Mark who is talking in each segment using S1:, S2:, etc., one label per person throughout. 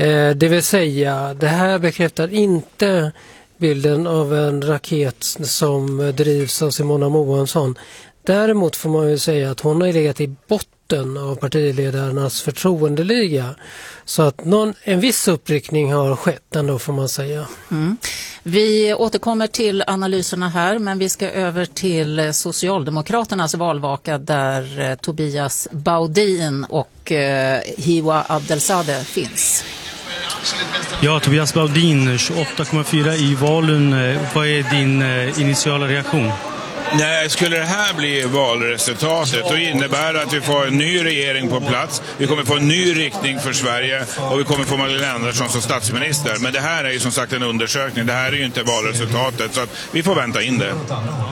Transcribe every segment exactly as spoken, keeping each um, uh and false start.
S1: Eh, det vill säga, det här bekräftar inte bilden av en raket som drivs av Simona Moansson. Däremot får man ju säga att hon har legat i botten av partiledarnas förtroendeliga. Så att någon, en viss uppryckning har skett ändå, får man säga.
S2: Mm. Vi återkommer till analyserna här, men vi ska över till Socialdemokraternas valvaka där eh, Tobias Baudin och eh, Hiwa Abdelsadeh finns.
S3: Ja, Tobias Baudin, tjugoåtta komma fyra i valen. Vad är din eh, initiala reaktion?
S4: Nej, skulle det här bli valresultatet, då innebär det att vi får en ny regering på plats. Vi kommer få en ny riktning för Sverige och vi kommer få Magdalena Andersson som statsminister. Men det här är ju som sagt en undersökning. Det här är ju inte valresultatet, så att vi får vänta in det.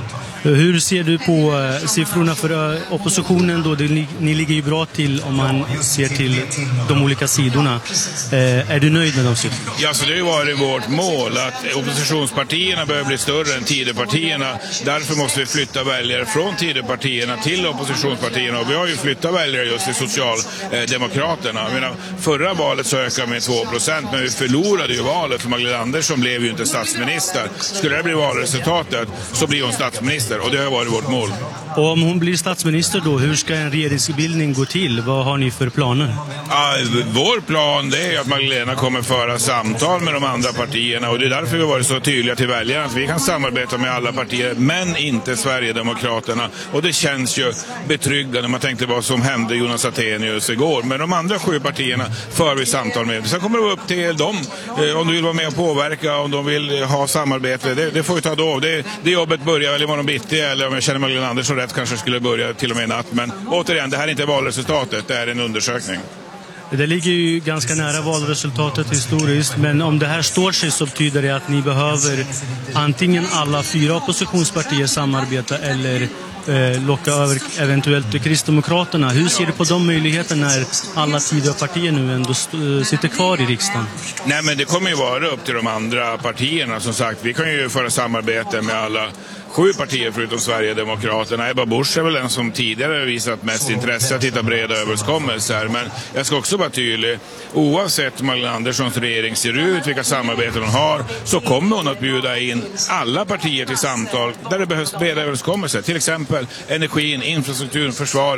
S3: Hur ser du på uh, siffrorna för uh, oppositionen då? Ni, ni ligger ju bra till om man ser till de olika sidorna. Uh, är du nöjd med de siffrorna?
S4: Ja, så det har ju varit vårt mål att oppositionspartierna behöver bli större än Tidöpartierna. Därför måste vi flytta väljare från Tidöpartierna till oppositionspartierna. Och vi har ju flyttat väljare just till Socialdemokraterna. Jag menar, förra valet så ökade med två procent, men vi förlorade ju valet för Magdalena Andersson blev ju inte statsminister. Skulle det bli valresultatet så blir hon statsminister. Och det har varit vårt mål.
S3: Och om hon blir statsminister då, hur ska en regeringsbildning gå till? Vad har ni för planer?
S4: Ja, vår plan det är att Magdalena kommer föra samtal med de andra partierna. Och det är därför vi har varit så tydliga till väljarna att vi kan samarbeta med alla partier, men inte Sverigedemokraterna. Och det känns ju betryggande. Man tänkte vad som hände Jonas Attenius igår. Men de andra sju partierna för vi samtal med. Sen kommer det upp till dem. Om de vill vara med och påverka, om de vill ha samarbete. Det, det får vi ta då. Det, det jobbet börjar väl imorgon bitti, eller om jag känner Magdalena Andersson rätt kanske skulle börja till och med i natt. Men återigen, det här är inte valresultatet, det är en undersökning.
S3: Det ligger ju ganska nära valresultatet historiskt, men om det här står sig så betyder det att ni behöver antingen alla fyra oppositionspartier samarbeta eller eh, locka över eventuellt till Kristdemokraterna. Hur ser du på de möjligheterna när alla Tidöpartier nu ändå st- sitter kvar i riksdagen?
S4: Nej, men det kommer ju vara upp till de andra partierna. Som sagt, vi kan ju föra samarbete med alla sju partier förutom Sverigedemokraterna. Ebba Busch är väl den som tidigare visat mest intresse att hitta breda överenskommelser. Men jag ska också vara tydlig. Oavsett hur Magdalena Anderssons regering ser ut, vilka samarbeten hon har, så kommer hon att bjuda in alla partier till samtal där det behövs breda överenskommelser. Till exempel energin, infrastrukturen, försvaret.